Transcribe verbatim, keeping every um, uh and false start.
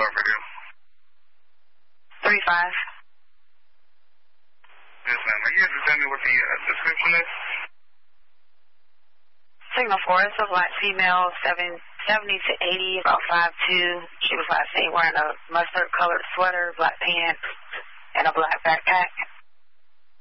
for you? Three five. Yes, ma'am. Are you able to tell me what the uh, description is? Signal four. It's a black female, seven, seventy to eighty, about five two. She was last seen wearing a mustard-colored sweater, black pants, and a black backpack.